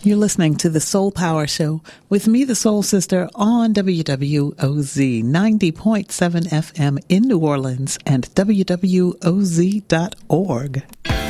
You're listening to the Soul Power Show with me, the Soul Sister, on WWOZ 90.7 FM in New Orleans and WWOZ.org.